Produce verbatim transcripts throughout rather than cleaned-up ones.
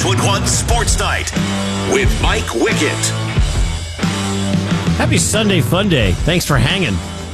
Westwood One Sports Night with Mike Wickett. Happy Sunday Fun Day. Thanks for hanging.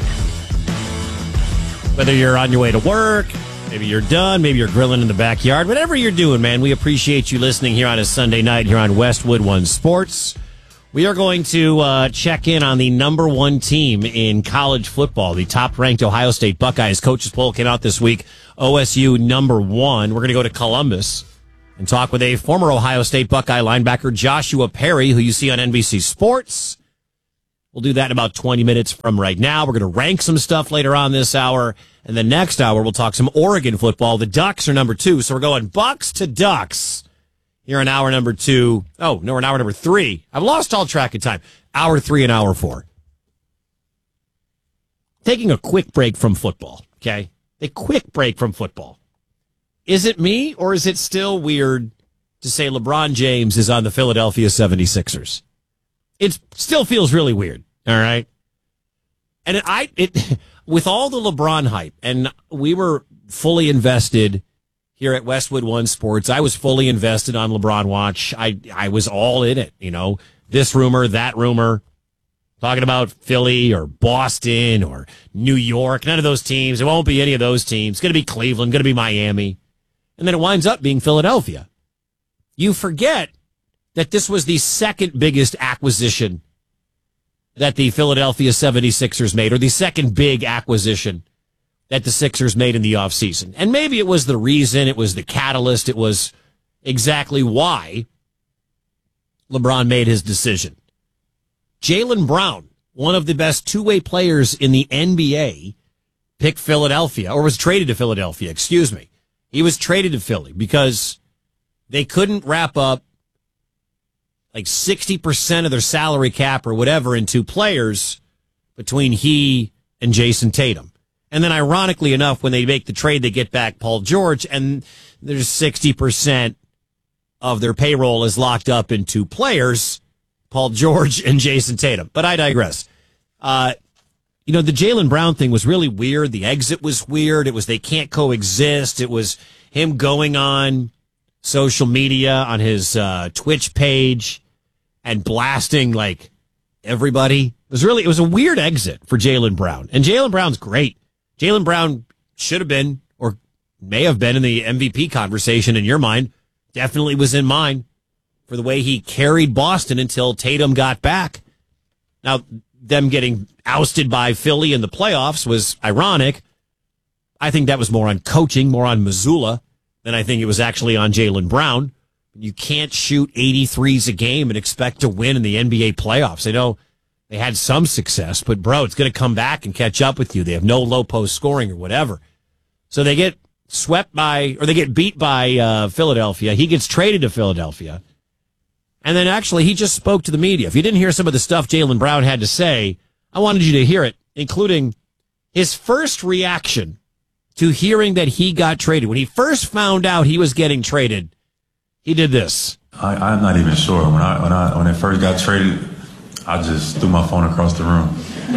Whether you're on your way to work, maybe you're done, maybe you're grilling in the backyard, whatever you're doing, man, we appreciate you listening here on a Sunday night here on Westwood One Sports. We are going to uh, check in on the number one team in college football, the top-ranked Ohio State Buckeyes. Coaches poll came out this week, O S U number one. We're going to go to Columbus and talk with a former Ohio State Buckeye linebacker, Joshua Perry, who you see on N B C Sports. We'll do that in about twenty minutes from right now. We're going to rank some stuff later on this hour. And the next hour, we'll talk some Oregon football. The Ducks are number two, so we're going Bucks to Ducks. Here in hour number two. Oh, no, we're in hour number three. I've lost all track of time. Hour three and hour four. Taking a quick break from football, okay? A quick break from football. Is it me, or is it still weird to say LeBron James is on the Philadelphia seventy-sixers? It still feels really weird, all right? And it, I, it, with all the LeBron hype, and we were fully invested here at Westwood One Sports. I was fully invested on LeBron Watch. I, I was all in it, you know, this rumor, that rumor, talking about Philly or Boston or New York, none of those teams. It won't be any of those teams. It's going to be Cleveland, going to be Miami. And then it winds up being Philadelphia. You forget that this was the second biggest acquisition that the Philadelphia seventy-sixers made, or the second big acquisition that the Sixers made in the offseason. And maybe it was the reason, it was the catalyst, it was exactly why LeBron made his decision. Jaylen Brown, one of the best two-way players in the N B A, picked Philadelphia, or was traded to Philadelphia, excuse me. He was traded to Philly because they couldn't wrap up like sixty percent of their salary cap or whatever in two players between he and Jason Tatum. And then ironically enough, when they make the trade, they get back Paul George, and there's sixty percent of their payroll is locked up in two players, Paul George and Jason Tatum. But I digress. Uh, you know, the Jaylen Brown thing was really weird. The exit was weird. It was they can't coexist. It was him going on social media, on his uh, Twitch page, and blasting, like, everybody. It was really, it was a weird exit for Jaylen Brown. And Jaylen Brown's great. Jaylen Brown should have been, or may have been, in the M V P conversation in your mind. Definitely was in mine for the way he carried Boston until Tatum got back. Now, them getting ousted by Philly in the playoffs was ironic. I think that was more on coaching, more on Missoula, than I think it was actually on Jaylen Brown. You can't shoot eighty-threes a game and expect to win in the N B A playoffs. I know they had some success, but, bro, it's going to come back and catch up with you. They have no low-post scoring or whatever. So they get swept by, or they get beat by uh, Philadelphia. He gets traded to Philadelphia. And then, actually, he just spoke to the media. If you didn't hear some of the stuff Jaylen Brown had to say, I wanted you to hear it, including his first reaction to hearing that he got traded. When he first found out he was getting traded, he did this. I, I'm not even sure. When I when I when I first got traded, I just threw my phone across the room.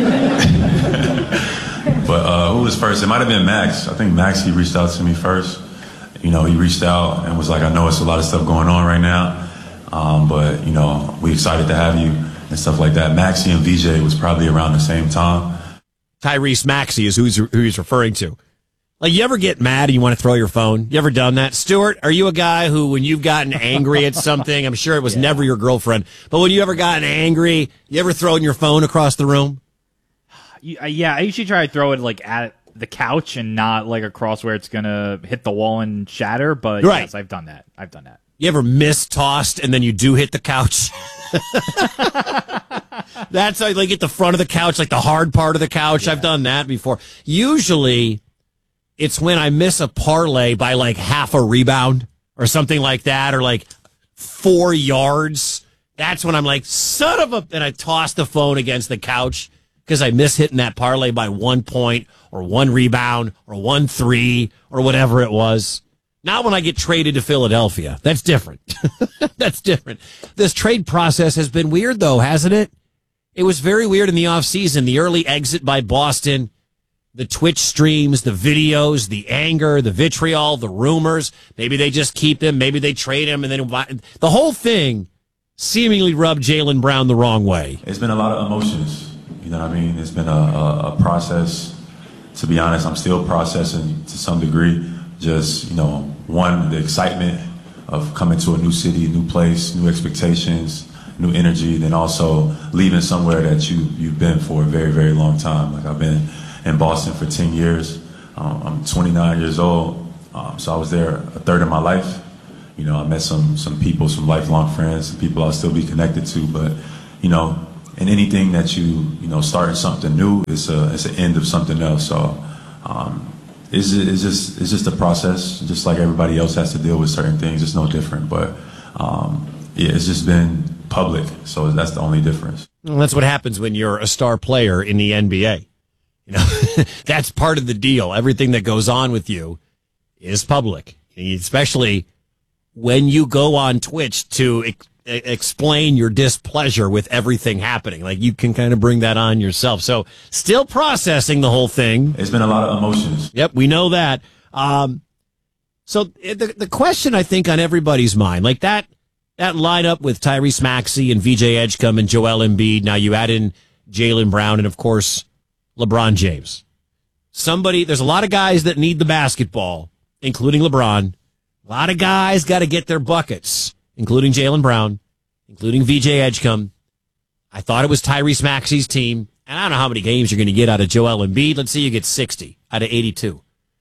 But uh, who was first? It might have been Max. I think Max, he reached out to me first. You know, he reached out and was like, I know it's a lot of stuff going on right now, um, but, you know, we excited to have you and stuff like that. Maxie and V J was probably around the same time. Tyrese Maxey is who he's, who he's referring to. Like, you ever get mad and you want to throw your phone? You ever done that? Stuart, are you a guy who, when you've gotten angry at something, I'm sure it was yeah. never your girlfriend, but when you ever gotten angry, you ever thrown your phone across the room? Yeah, I usually try to throw it, like, at the couch and not, like, across where it's going to hit the wall and shatter, but right. yes, I've done that. I've done that. You ever miss-tossed and then you do hit the couch? That's how, like, at the front of the couch, like the hard part of the couch. Yeah. I've done that before. Usually, it's when I miss a parlay by like half a rebound or something like that, or like four yards. That's when I'm like, son of a, and I toss the phone against the couch because I miss hitting that parlay by one point or one rebound or one three or whatever it was. Not when I get traded to Philadelphia. That's different. That's different. This trade process has been weird, though, hasn't it? It was very weird in the offseason. The early exit by Boston, the Twitch streams, the videos, the anger, the vitriol, the rumors. Maybe they just keep him. Maybe they trade him. And then the whole thing seemingly rubbed Jaylen Brown the wrong way. It's been a lot of emotions. You know what I mean? It's been a, a, a process. To be honest, I'm still processing to some degree. Just, you know, one, the excitement of coming to a new city, a new place, new expectations, new energy, then also leaving somewhere that you, you've been for a very, very long time. Like I've been in Boston for ten years. Um, I'm twenty-nine years old, um, so I was there a third of my life. You know, I met some some people, some lifelong friends, some people I'll still be connected to. But, you know, in anything that you, you know, starting something new, it's a it's an end of something else. So um, it's, it's just it's just a process, just like everybody else has to deal with certain things. It's no different. But um, yeah, it's just been public, so that's the only difference. Well, that's what happens when you're a star player in the N B A. You know, that's part of the deal. Everything that goes on with you is public, especially when you go on Twitch to ex- explain your displeasure with everything happening. Like, you can kind of bring that on yourself. So still processing the whole thing. It's been a lot of emotions. Yep, we know that. Um, so the, the question, I think, on everybody's mind, like that, that lineup with Tyrese Maxey and V J Edgecombe and Joel Embiid. Now you add in Jaylen Brown and, of course, LeBron James. Somebody, there's a lot of guys that need the basketball, including LeBron. A lot of guys got to get their buckets, including Jaylen Brown, including V J Edgecombe. I thought it was Tyrese Maxey's team, and I don't know how many games you're going to get out of Joel Embiid. Let's say you get sixty out of eighty-two.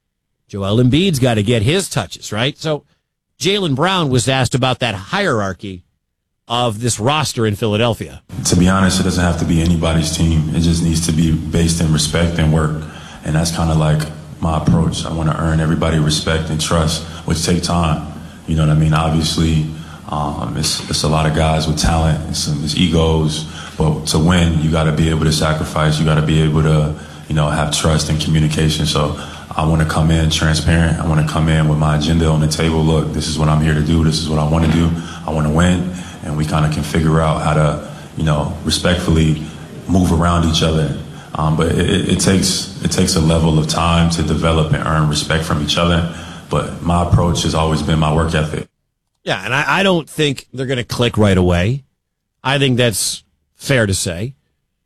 Joel Embiid's got to get his touches, right? So Jaylen Brown was asked about that hierarchy of this roster in Philadelphia. To be honest, it doesn't have to be anybody's team. It just needs to be based in respect and work. And that's kind of like my approach. I want to earn everybody respect and trust, which take time. You know what I mean? Obviously, um, it's, it's a lot of guys with talent and some it's egos. But to win, you got to be able to sacrifice. You got to be able to, you know, have trust and communication. So I want to come in transparent. I want to come in with my agenda on the table. Look, this is what I'm here to do. This is what I want to do. I want to win. And we kind of can figure out how to, you know, respectfully move around each other. Um, but it, it takes it takes a level of time to develop and earn respect from each other. But my approach has always been my work ethic. Yeah, and I, I don't think they're going to click right away. I think that's fair to say.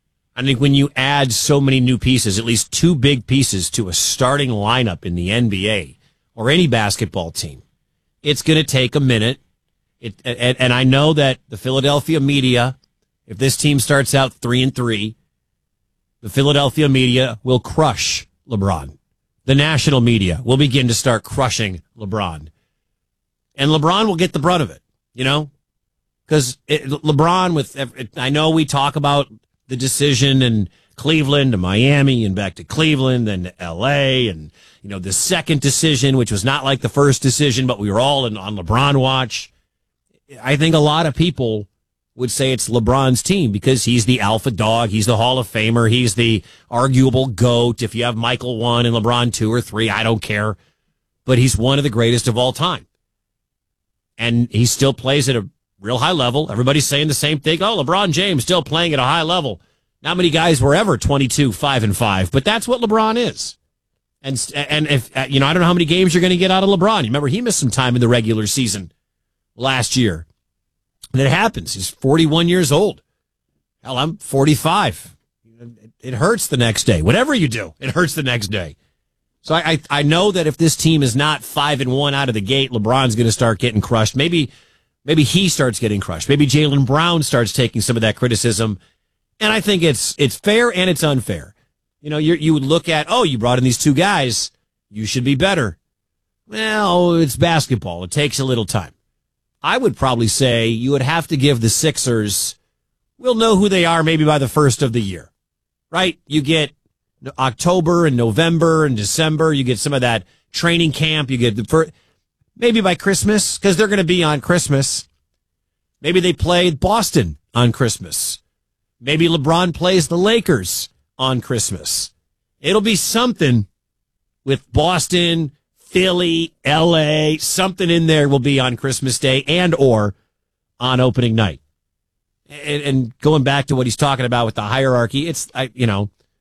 I think when you add so many new pieces, at least two big pieces to a starting lineup in the N B A or any basketball team, it's going to take a minute. It, and, and I know that the Philadelphia media, if this team starts out three and three, the Philadelphia media will crush LeBron. The national media will begin to start crushing LeBron. And LeBron will get the brunt of it, you know? Because LeBron, with, I know we talk about the decision in Cleveland to Miami and back to Cleveland and to L A and, you know, the second decision, which was not like the first decision, but we were all in, on LeBron watch. I think a lot of people would say it's LeBron's team because he's the alpha dog. He's the Hall of Famer. He's the arguable GOAT. If you have Michael one and LeBron two or three, I don't care. But he's one of the greatest of all time. And he still plays at a real high level. Everybody's saying the same thing. Oh, LeBron James still playing at a high level. Not many guys were ever twenty-two, five and five, but that's what LeBron is. And, and if, you know, I don't know how many games you're going to get out of LeBron. You remember he missed some time in the regular season last year. And it happens. He's forty-one years old. Hell, I'm forty-five. It hurts the next day. Whatever you do, it hurts the next day. So I, I, I know that if this team is not five and one out of the gate, LeBron's going to start getting crushed. Maybe, maybe he starts getting crushed. Maybe Jaylen Brown starts taking some of that criticism. And I think it's, it's fair and it's unfair. You know, you you would look at, oh, you brought in these two guys. You should be better. Well, it's basketball. It takes a little time. I would probably say you would have to give the Sixers, we'll know who they are maybe by the first of the year, right? You get October and November and December. You get some of that training camp. You get the first, maybe by Christmas, because they're going to be on Christmas. Maybe they play Boston on Christmas. Maybe LeBron plays the Lakers on Christmas. It'll be something with Boston, Philly, L A, something in there will be on Christmas Day and or on opening night. And, and going back to what he's talking about with the hierarchy, it's, I, you know,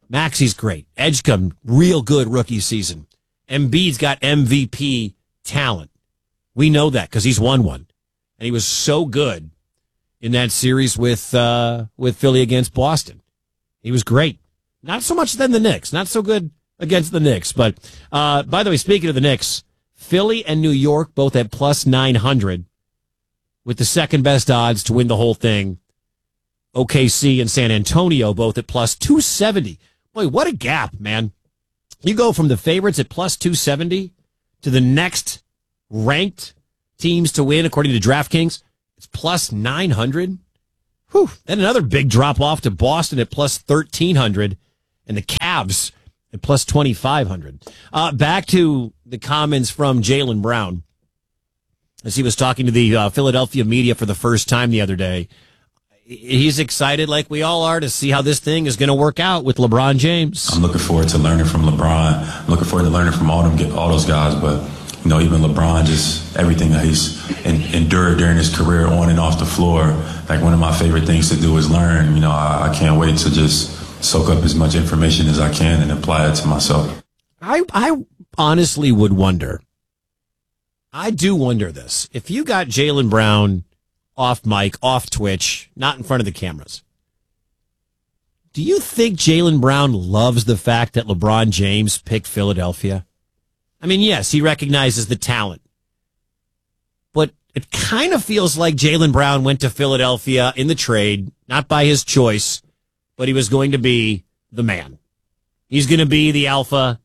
Maxi's great. Edgecombe, real good rookie season. Embiid's got M V P talent. We know that because he's won one. And he was so good in that series with uh, with Philly against Boston. He was great. Not so much than the Knicks. Not so good against the Knicks. But, uh, by the way, speaking of the Knicks, Philly and New York both at plus nine hundred with the second best odds to win the whole thing. O K C and San Antonio both at plus two seventy. Boy, what a gap, man. You go from the favorites at plus two seventy to the next ranked teams to win, according to DraftKings, it's plus nine hundred. Whew. Then another big drop off to Boston at plus thirteen hundred and the Cavs at plus twenty-five hundred. Uh, back to the comments from Jaylen Brown as he was talking to the uh, Philadelphia media for the first time the other day. He's excited, like we all are, to see how this thing is going to work out with LeBron James. I'm looking forward to learning from LeBron. I'm looking forward to learning from all them, all those guys. But you know, even LeBron, just everything that he's in, endured during his career, on and off the floor. Like one of my favorite things to do is learn. You know, I, I can't wait to just soak up as much information as I can and apply it to myself. I I honestly would wonder. I do wonder this. If you got Jaylen Brown off mic, off Twitch, not in front of the cameras, do you think Jaylen Brown loves the fact that LeBron James picked Philadelphia? I mean, yes, he recognizes the talent, but it kind of feels like Jaylen Brown went to Philadelphia in the trade, not by his choice, but he was going to be the man. He's going to be the alpha.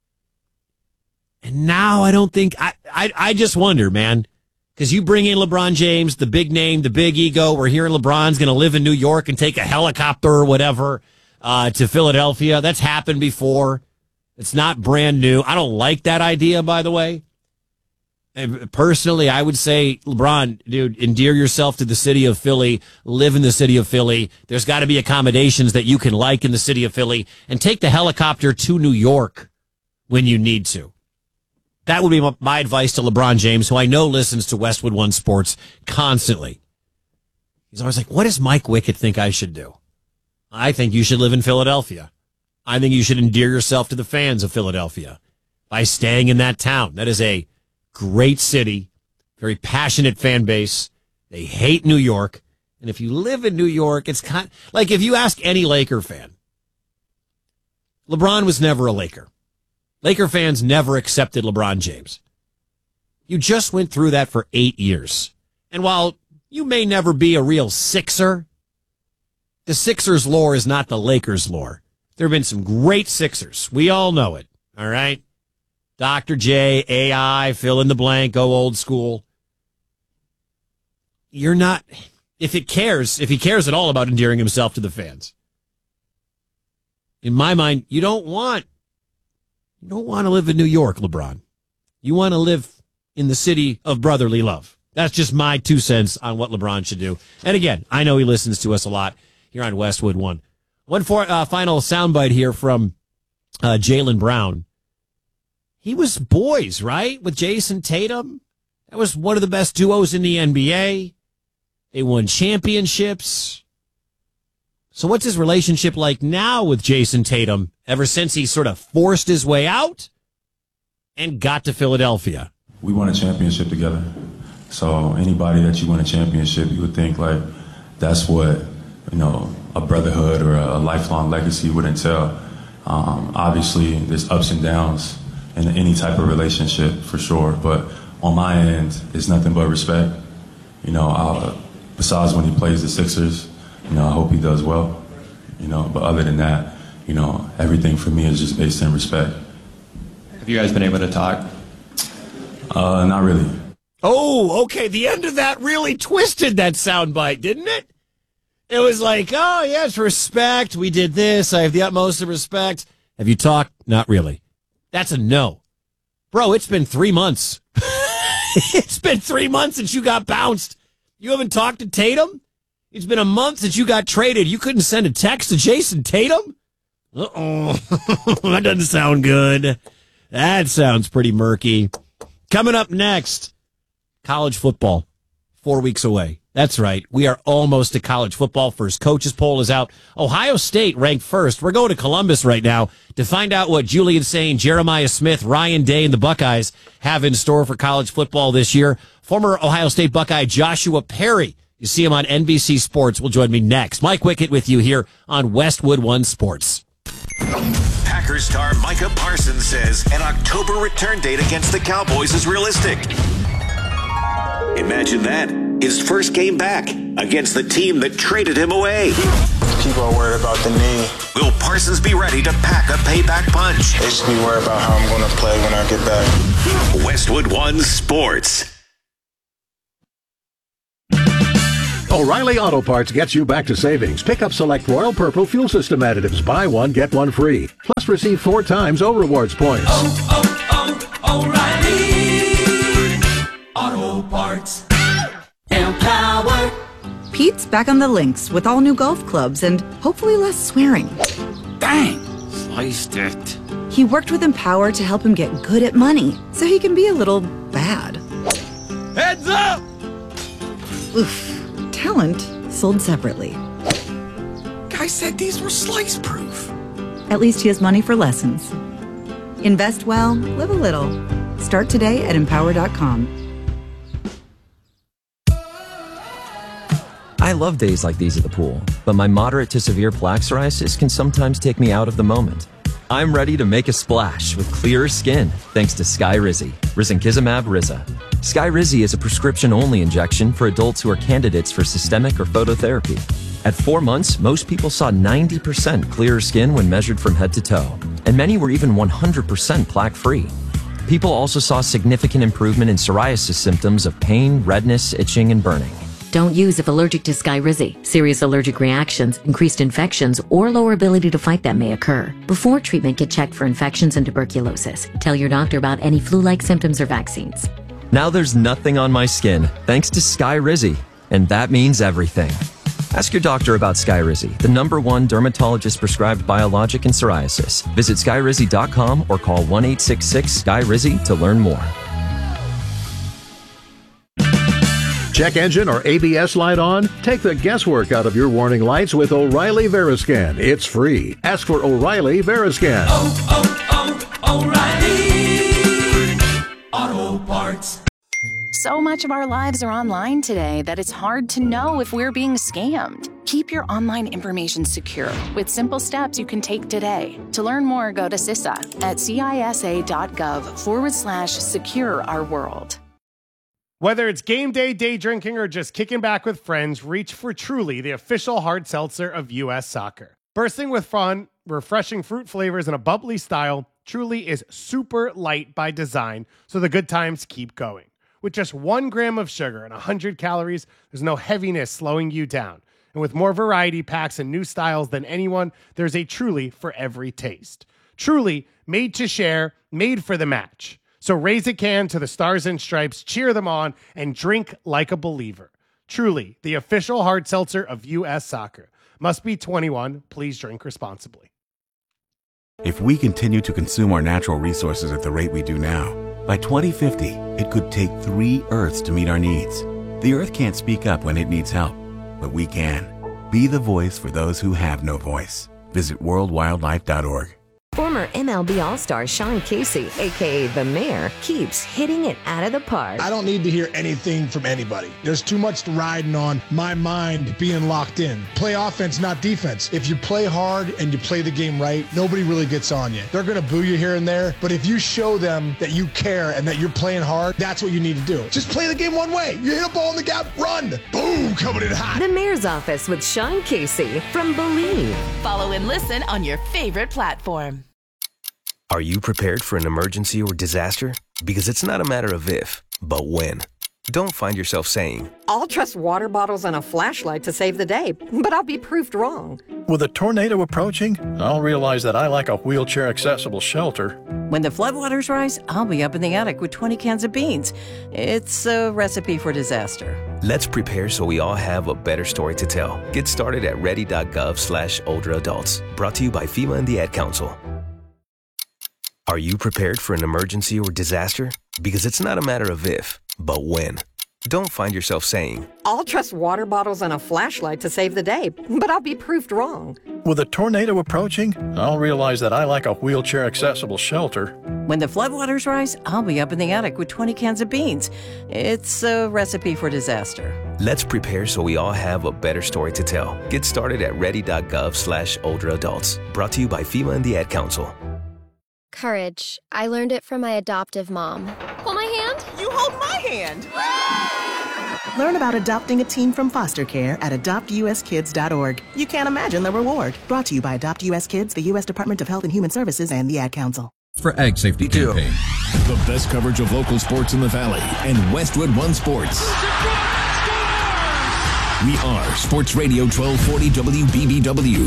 And now I don't think, I, I, I just wonder, man. Because you bring in LeBron James, the big name, the big ego. We're hearing LeBron's going to live in New York and take a helicopter or whatever uh, to Philadelphia. That's happened before. It's not brand new. I don't like that idea, by the way. And personally, I would say, LeBron, dude, endear yourself to the city of Philly. Live in the city of Philly. There's got to be accommodations that you can like in the city of Philly. And take the helicopter to New York when you need to. That would be my advice to LeBron James, who I know listens to Westwood One Sports constantly. He's always like, what does Mike Wickett think I should do? I think you should live in Philadelphia. I think you should endear yourself to the fans of Philadelphia by staying in that town. That is a great city, very passionate fan base. They hate New York. And if you live in New York, it's kind of like if you ask any Laker fan, LeBron was never a Laker. Laker fans never accepted LeBron James. You just went through that for eight years. And while you may never be a real Sixer, the Sixers lore is not the Lakers lore. There have been some great Sixers. We all know it. All right? Doctor J, A I, fill in the blank, go old school. You're not, if it cares, if he cares at all about endearing himself to the fans. In my mind, you don't want You don't want to live in New York, LeBron. You want to live in the city of brotherly love. That's just my two cents on what LeBron should do. And again, I know he listens to us a lot here on Westwood One. One for, uh, final soundbite here from uh, Jaylen Brown. He was boys, right, with Jason Tatum? That was one of the best duos in the N B A. They won championships. So what's his relationship like now with Jason Tatum ever since he sort of forced his way out and got to Philadelphia? We won a championship together. So anybody that you win a championship, you would think like that's what, you know, a brotherhood or a lifelong legacy would entail. Um, obviously, there's ups and downs in any type of relationship for sure. But on my end, it's nothing but respect. You know, I'll, besides when he plays the Sixers, you know, I hope he does well, you know, but other than that, you know, everything for me is just based in respect. Have you guys been able to talk? Uh, not really. Oh, okay. The end of that really twisted that soundbite, didn't it? It was like, oh, yes, respect. We did this. I have the utmost of respect. Have you talked? Not really. That's a no. Bro, it's been three months. It's been three months since you got bounced. You haven't talked to Tatum? It's been a month since you got traded. You couldn't send a text to Jason Tatum? Uh-oh. That doesn't sound good. That sounds pretty murky. Coming up next, college football. Four weeks away. That's right. We are almost to college football. First coaches poll is out. Ohio State ranked first. We're going to Columbus right now to find out what Julian Sain, Jeremiah Smith, Ryan Day, and the Buckeyes have in store for college football this year. Former Ohio State Buckeye Joshua Perry. You see him on N B C Sports. Will join me next. Mike Wickett with you here on Westwood One Sports. Packers star Micah Parsons says an October return date against the Cowboys is realistic. Imagine that. His first game back against the team that traded him away. People are worried about the knee. Will Parsons be ready to pack a payback punch? They should be worried about how I'm going to play when I get back. Westwood One Sports. O'Reilly Auto Parts gets you back to savings. Pick up select Royal Purple fuel system additives. Buy one, get one free. Plus receive four times O Rewards points. Oh, oh, oh, O'Reilly Auto Parts. Empower. Pete's back on the links with all new golf clubs and hopefully less swearing. Dang, sliced it. He worked with Empower to help him get good at money so he can be a little bad. Heads up! Oof. Talent sold separately. Guy said these were slice proof. At least he has money for lessons. Invest well, live a little. Start today at empower dot com. I love days like these at the pool, but my moderate to severe plaque psoriasis can sometimes take me out of the moment. I'm ready to make a splash with clearer skin thanks to Skyrizi, risankizumab Riza. Skyrizi is a prescription-only injection for adults who are candidates for systemic or phototherapy. At four months, most people saw ninety percent clearer skin when measured from head to toe, and many were even one hundred percent plaque-free. People also saw significant improvement in psoriasis symptoms of pain, redness, itching, and burning. Don't use if allergic to Skyrizi. Serious allergic reactions, increased infections, or lower ability to fight them may occur. Before treatment, get checked for infections and tuberculosis. Tell your doctor about any flu-like symptoms or vaccines. Now there's nothing on my skin, thanks to Skyrizi, and that means everything. Ask your doctor about Skyrizi, the number one dermatologist-prescribed biologic in psoriasis. Visit skyrizi dot com or call one eight six six Sky Rizi to learn more. Check engine or A B S light on? Take the guesswork out of your warning lights with O'Reilly Veriscan. It's free. Ask for O'Reilly Veriscan. Oh, oh, oh, O'Reilly Auto Parts. So much of our lives are online today that it's hard to know if we're being scammed. Keep your online information secure with simple steps you can take today. To learn more, go to C I S A at cisa.gov forward slash secure our world. Whether it's game day, day drinking, or just kicking back with friends, reach for Truly, the official hard seltzer of U S Soccer. Bursting with fun, refreshing fruit flavors, and a bubbly style, Truly is super light by design, so the good times keep going. With just one gram of sugar and one hundred calories, there's no heaviness slowing you down. And with more variety packs and new styles than anyone, there's a Truly for every taste. Truly, made to share, made for the match. So raise a can to the Stars and Stripes, cheer them on, and drink like a believer. Truly, the official hard seltzer of U S Soccer. Must be twenty-one. Please drink responsibly. If we continue to consume our natural resources at the rate we do now, by twenty fifty, it could take three Earths to meet our needs. The Earth can't speak up when it needs help, but we can. Be the voice for those who have no voice. Visit world wildlife dot org. Former M L B All-Star Sean Casey, a k a. The Mayor, keeps hitting it out of the park. I don't need to hear anything from anybody. There's too much riding on my mind being locked in. Play offense, not defense. If you play hard and you play the game right, nobody really gets on you. They're going to boo you here and there, but if you show them that you care and that you're playing hard, that's what you need to do. Just play the game one way. You hit a ball in the gap, run. Boom, coming in hot. The Mayor's Office with Sean Casey from Believe. Follow and listen on your favorite platform. Are you prepared for an emergency or disaster? Because it's not a matter of if, but when. Don't find yourself saying, I'll trust water bottles and a flashlight to save the day, but I'll be proved wrong. With a tornado approaching, I'll realize that I lack a wheelchair-accessible shelter. When the floodwaters rise, I'll be up in the attic with twenty cans of beans. It's a recipe for disaster. Let's prepare so we all have a better story to tell. Get started at ready.gov slash older adults. Brought to you by FEMA and the Ad Council. Are you prepared for an emergency or disaster? Because it's not a matter of if, but when. don't find yourself saying, I'll trust water bottles and a flashlight to save the day, but I'll be proved wrong. With a tornado approaching, I'll realize that I like a wheelchair-accessible shelter. When the floodwaters rise, I'll be up in the attic with twenty cans of beans. It's a recipe for disaster. Let's prepare so we all have a better story to tell. Get started at ready.gov slash older adults. Brought to you by FEMA and the Ad Council. Courage. I learned it from my adoptive mom. Hold my hand. You hold my hand. Learn about adopting a teen from foster care at adopt u s kids dot org. You can't imagine the reward. Brought to you by Adopt U S Kids, the U S Department of Health and Human Services, and the Ad Council. For Ag Safety Campaign. The best coverage of local sports in the Valley and Westwood One Sports. We are Sports Radio twelve forty W B B W.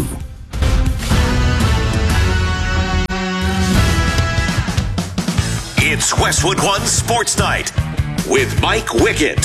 It's Westwood One Sports Night with Mike Wickett.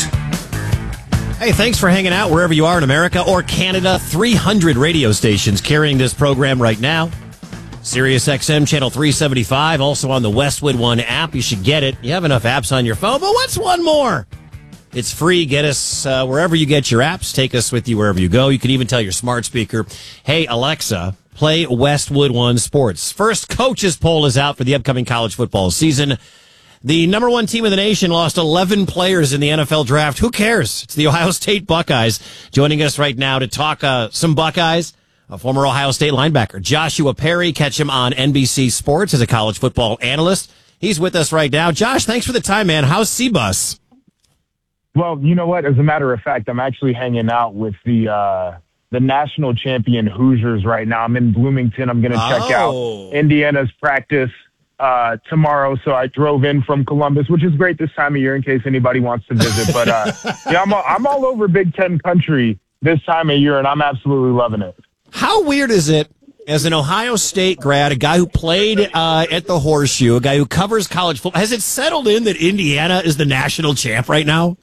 Hey, thanks for hanging out wherever you are in America or Canada. three hundred radio stations carrying this program right now. Sirius X M Channel three seventy-five, also on the Westwood One app. You should get it. You have enough apps on your phone, but what's one more? It's free. Get us uh, wherever you get your apps. Take us with you wherever you go. You can even tell your smart speaker, hey, Alexa, play Westwood One Sports. First coaches poll is out for the upcoming college football season. The number one team in the nation lost eleven players in the N F L draft. Who cares? It's the Ohio State Buckeyes. Joining us right now to talk uh, some Buckeyes, a former Ohio State linebacker, Joshua Perry. Catch him on N B C Sports as a college football analyst. He's with us right now. Josh, thanks for the time, man. How's C-Bus? Well, you know what? As a matter of fact, I'm actually hanging out with the uh, the national champion Hoosiers right now. I'm in Bloomington. I'm going to check Oh. out Indiana's practice uh, tomorrow. So I drove in from Columbus, which is great this time of year in case anybody wants to visit. But uh, yeah, I'm all, I'm all over Big Ten country this time of year, and I'm absolutely loving it. How weird is it as an Ohio State grad, a guy who played uh, at the Horseshoe, a guy who covers college football, has it settled in that Indiana is the national champ right now?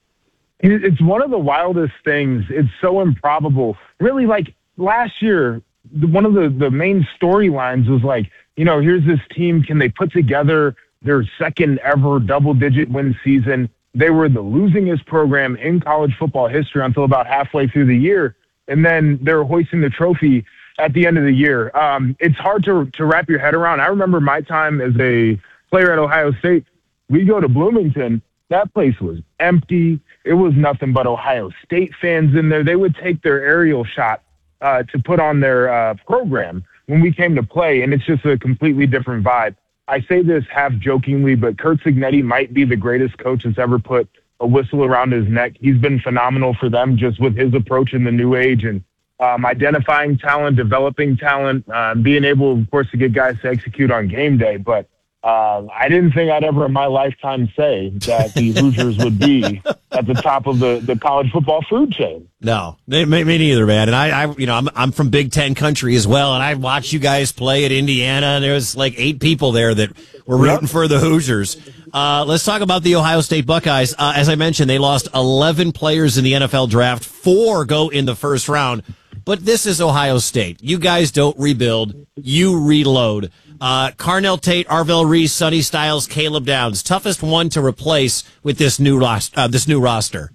It's one of the wildest things. It's so improbable. Really, like last year, the- one of the, the main storylines was like, you know, here's this team. Can they put together their second ever double-digit win season? They were the losingest program in college football history until about halfway through the year. And then they were hoisting the trophy at the end of the year. Um, it's hard to, to wrap your head around. I remember my time as a player at Ohio State. We go to Bloomington. That place was empty. It was nothing but Ohio State fans in there. They would take their aerial shot uh, to put on their uh, program when we came to play, and it's just a completely different vibe. I say this half jokingly, but Kurt Cignetti might be the greatest coach that's ever put a whistle around his neck. He's been phenomenal for them just with his approach in the new age and um, identifying talent, developing talent, uh, being able, of course, to get guys to execute on game day. But Uh, I didn't think I'd ever in my lifetime say that the Hoosiers would be at the top of the, the college football food chain. No, me, me neither, man. And I, I, you know, I'm I'm from Big Ten country as well, and I watched you guys play at Indiana. And there was like eight people there that were rooting for the Hoosiers. Uh, let's talk about the Ohio State Buckeyes. Uh, as I mentioned, they lost eleven players in the N F L draft. Four go in the first round. But this is Ohio State. You guys don't rebuild. You reload. Uh, Carnell Tate, Arvell Reese, Sonny Styles, Caleb Downs. Toughest one to replace with this new roster. Uh, this new roster.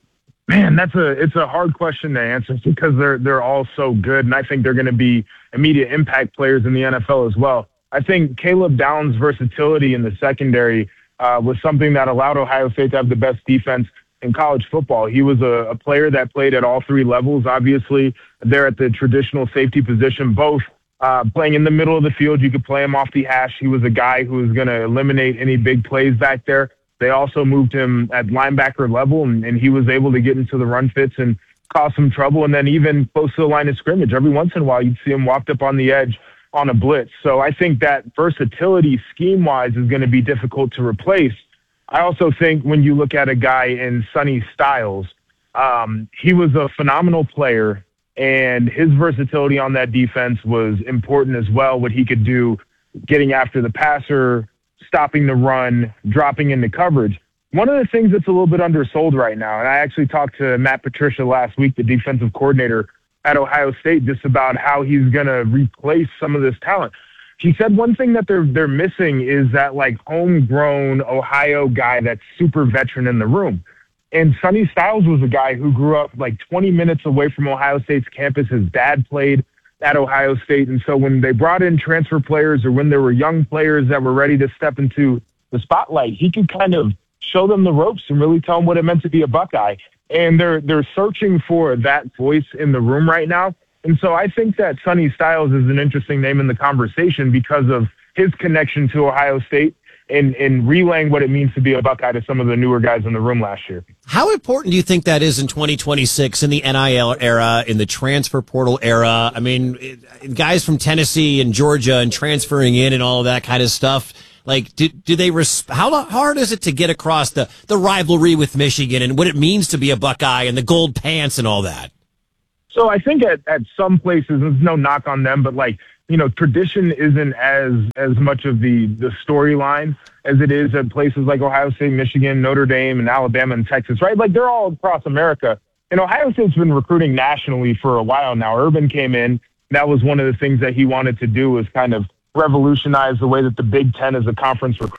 Man, that's a it's a hard question to answer because they're they're all so good, and I think they're going to be immediate impact players in the N F L as well. I think Caleb Downs' versatility in the secondary uh, was something that allowed Ohio State to have the best defense in college football. He was a, a player that played at all three levels. Obviously, they're at the traditional safety position, both uh, playing in the middle of the field. You could play him off the hash. He was a guy who was going to eliminate any big plays back there. They also moved him at linebacker level, and, and he was able to get into the run fits and cause some trouble. And then even close to the line of scrimmage, every once in a while, you'd see him walked up on the edge on a blitz. So I think that versatility scheme-wise is going to be difficult to replace. I also think when you look at a guy in Sonny Styles, um, he was a phenomenal player, and his versatility on that defense was important as well, what he could do getting after the passer, stopping the run, dropping into coverage. One of the things that's a little bit undersold right now, and I actually talked to Matt Patricia last week, the defensive coordinator at Ohio State, just about how he's going to replace some of this talent. He said one thing that they're they're missing is that like homegrown Ohio guy that's super veteran in the room. And Sonny Styles was a guy who grew up like twenty minutes away from Ohio State's campus. His dad played at Ohio State. And so when they brought in transfer players or when there were young players that were ready to step into the spotlight, he could kind of show them the ropes and really tell them what it meant to be a Buckeye. And they're they're searching for that voice in the room right now. And so I think that Sonny Styles is an interesting name in the conversation because of his connection to Ohio State and, and relaying what it means to be a Buckeye to some of the newer guys in the room last year. How important do you think that is in twenty twenty-six, in the N I L era, in the transfer portal era? I mean, it, guys from Tennessee and Georgia and transferring in and all of that kind of stuff. Like, do, do they, res- how hard is it to get across the, the rivalry with Michigan and what it means to be a Buckeye and the gold pants and all that? So I think at, at some places, there's no knock on them, but like, you know, tradition isn't as, as much of the, the storyline as it is at places like Ohio State, Michigan, Notre Dame, and Alabama and Texas, right? Like, they're all across America. And Ohio State's been recruiting nationally for a while now. Urban came in. That was one of the things that he wanted to do, was kind of revolutionize the way that the Big Ten as a conference recruits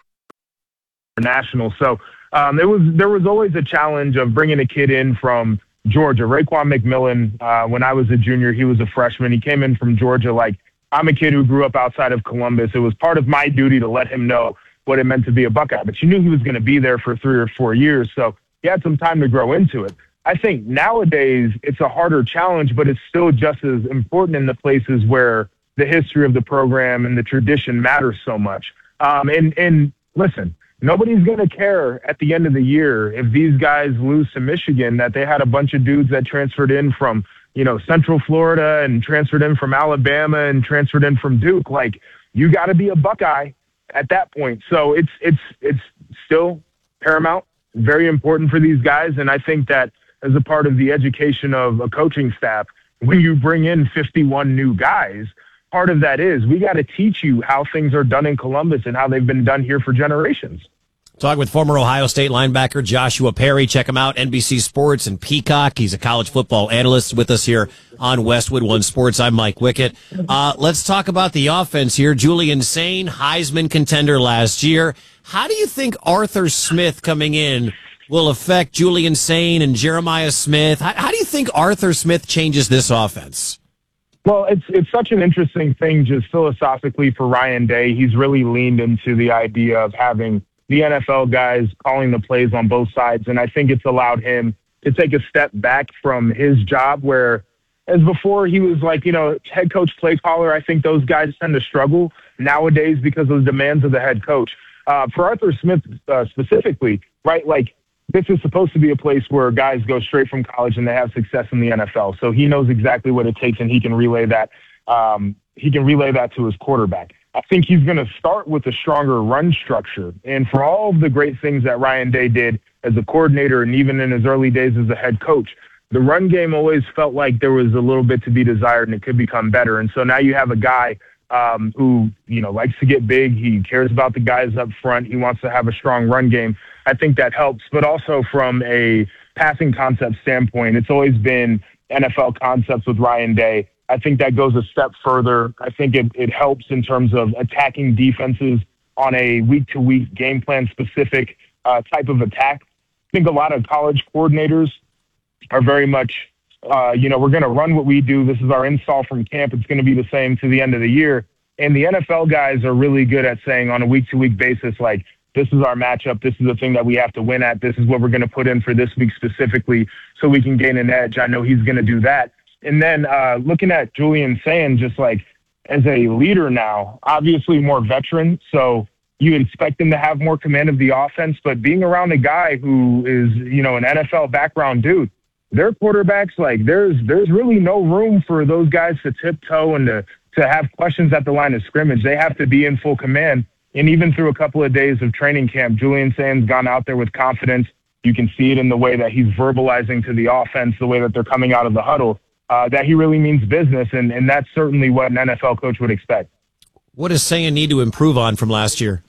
national. So um, there was there was always a challenge of bringing a kid in from Georgia. Raekwon McMillan, uh, when I was a junior, he was a freshman. He came in from Georgia. Like, I'm a kid who grew up outside of Columbus. It was part of my duty to let him know what it meant to be a Buckeye. But you knew he was going to be there for three or four years, so he had some time to grow into it. I think nowadays it's a harder challenge, but it's still just as important in the places where the history of the program and the tradition matters so much. Um, and, and listen, nobody's going to care at the end of the year if these guys lose to Michigan, that they had a bunch of dudes that transferred in from, you know, Central Florida and transferred in from Alabama and transferred in from Duke. Like, you got to be a Buckeye at that point. So it's, it's, it's still paramount, very important for these guys. And I think that as a part of the education of a coaching staff, when you bring in fifty-one new guys, part of that is we got to teach you how things are done in Columbus and how they've been done here for generations. Talking with former Ohio State linebacker Joshua Perry. Check him out, N B C Sports and Peacock. He's a college football analyst with us here on Westwood One Sports. I'm Mike Wickett. Uh, let's talk about the offense here. Julian Sain, Heisman contender last year. How do you think Arthur Smith coming in will affect Julian Sain and Jeremiah Smith? How, how do you think Arthur Smith changes this offense? Well, it's it's such an interesting thing just philosophically for Ryan Day. He's really leaned into the idea of having the N F L guys calling the plays on both sides, and I think it's allowed him to take a step back from his job where, as before, he was like, you know, head coach, play caller. I think those guys tend to struggle nowadays because of the demands of the head coach. Uh, for Arthur Smith uh, specifically, right, like, this is supposed to be a place where guys go straight from college and they have success in the N F L. So he knows exactly what it takes, and he can relay that. Um, he can relay that to his quarterback. I think he's going to start with a stronger run structure. And for all of the great things that Ryan Day did as a coordinator and even in his early days as a head coach, the run game always felt like there was a little bit to be desired and it could become better. And so now you have a guy um, who, you know, likes to get big. He cares about the guys up front. He wants to have a strong run game. I think that helps, but also from a passing concept standpoint, it's always been N F L concepts with Ryan Day. I think that goes a step further. I think it, it helps in terms of attacking defenses on a week-to-week game plan specific uh, type of attack. I think a lot of college coordinators are very much, uh, you know, we're going to run what we do. This is our install from camp. It's going to be the same to the end of the year. And the N F L guys are really good at saying on a week-to-week basis, like, this is our matchup. This is the thing that we have to win at. This is what we're going to put in for this week specifically so we can gain an edge. I know he's going to do that. And then uh, looking at Julian Sain, just like as a leader now, obviously more veteran. So you expect him to have more command of the offense, but being around a guy who is, you know, an N F L background dude, their quarterbacks, like there's, there's really no room for those guys to tiptoe and to, to have questions at the line of scrimmage. They have to be in full command. And even through a couple of days of training camp, Julian Sain's gone out there with confidence. You can see it in the way that he's verbalizing to the offense, the way that they're coming out of the huddle, uh, that he really means business. And, and that's certainly what an N F L coach would expect. What does Sain need to improve on from last year?